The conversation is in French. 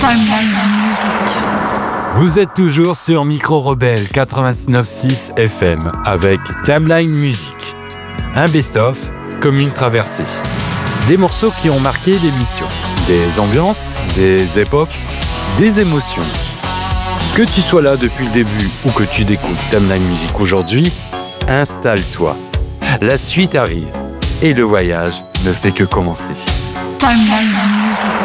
Timeline Music. Vous êtes toujours sur Micro Rebelle 89.6 FM avec Timeline Music. Un best-of comme une traversée. Des morceaux qui ont marqué l'émission. Des ambiances, des époques, des émotions. Que tu sois là depuis le début ou que tu découvres Timeline Music aujourd'hui, installe-toi. La suite arrive et le voyage ne fait que commencer. Timeline Music.